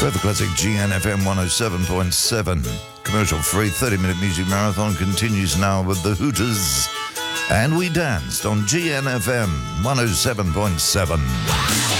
Forever Classic GNFM 107.7. Commercial free 30-minute music marathon continues now with the Hooters. And we danced on GNFM 107.7.